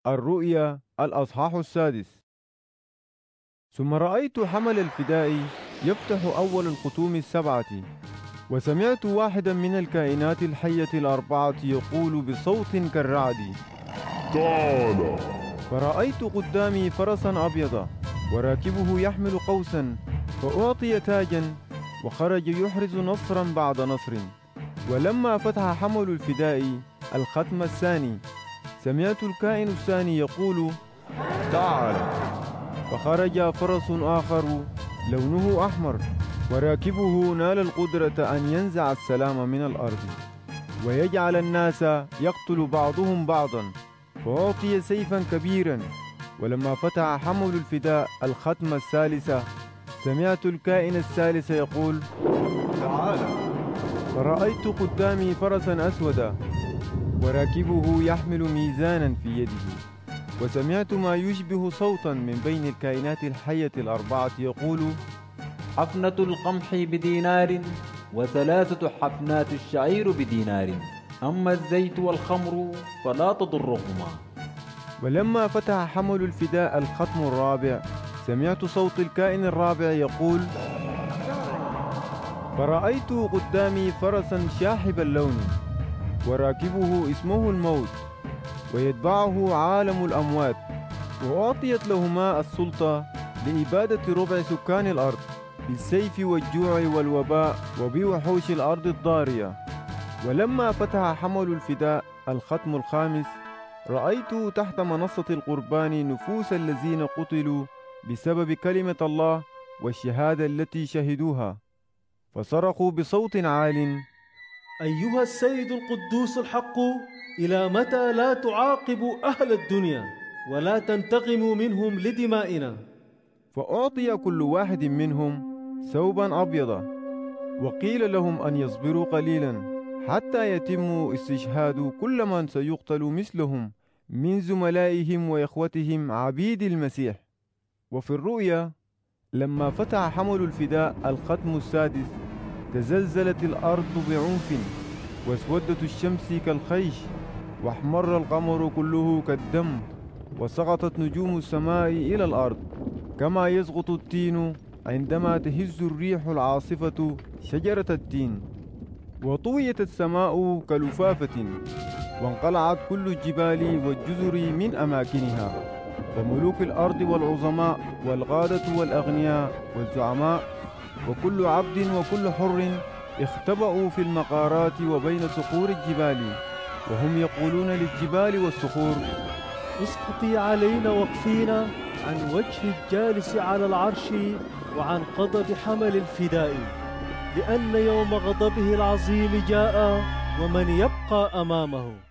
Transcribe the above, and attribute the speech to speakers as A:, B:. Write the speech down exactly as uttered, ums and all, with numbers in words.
A: الرؤيا الأصحاح السادس. ثم رأيت حمل الفداء يفتح أول الختوم السبعة، وسمعت واحدا من الكائنات الحية الأربعة يقول بصوت كالرعد:
B: تعال.
A: فرأيت قدامي فرسا أبيضا، وراكبه يحمل قوسا، فأعطي تاجا، وخرج يحرز نصرا بعد نصر. ولما فتح حمل الفداء الختم الثاني، سمعت الكائن الثاني يقول: تعال. فخرج فرس آخر لونه أحمر، وراكبه نال القدرة أن ينزع السلام من الأرض، ويجعل الناس يقتل بعضهم بعضا، فأعطي سيفا كبيرا. ولما فتح حمل الفداء الختم الثالث، سمعت الكائن الثالث يقول: تعال. فرأيت قدامي فرسا أسودا، وراكبه يحمل ميزانا في يده، وسمعت ما يشبه صوتا من بين الكائنات الحية الأربعة يقول:
C: حفنة القمح بدينار، وثلاثة حفنات الشعير بدينار، أما الزيت والخمر فلا تضرهما.
A: ولما فتح حمل الفداء الختم الرابع، سمعت صوت الكائن الرابع يقول: فرأيت قدامي فرسا شاحب اللون، وراكبه اسمه الموت، ويتبعه عالم الأموات، وأعطيت لهما السلطة لإبادة ربع سكان الأرض بالسيف والجوع والوباء وبوحوش الأرض الضارية. ولما فتح حمل الفداء الختم الخامس، رأيت تحت منصة القربان نفوس الذين قتلوا بسبب كلمة الله والشهادة التي شهدوها، فصرخوا بصوت عال:
D: أيها السيد القدوس الحق، إلى متى لا تعاقب أهل الدنيا ولا تنتقم منهم لدمائنا؟
A: فأعطي كل واحد منهم ثوبا أبيضا، وقيل لهم أن يصبروا قليلا حتى يتم استشهاد كل من سيقتل مثلهم من زملائهم وإخوتهم عبيد المسيح. وفي الرؤيا لما فتح حمل الفداء الختم السادس، تزلزلت الأرض بعنف، واسودت الشمس كالخيش، واحمر القمر كله كالدم، وسقطت نجوم السماء إلى الأرض كما يسقط التين عندما تهز الريح العاصفة شجرة التين. وطويت السماء كلفافة، وانقلعت كل الجبال والجزر من أماكنها، وملوك الأرض والعظماء والغادة والأغنياء والزعماء وكل عبد وكل حر اختبأوا في المقارات وبين صخور الجبال، وهم يقولون للجبال والصخور:
D: اسقطي علينا واكفينا عن وجه الجالس على العرش وعن غضب حمل الفداء، لأن يوم غضبه العظيم جاء، ومن يبقى أمامه.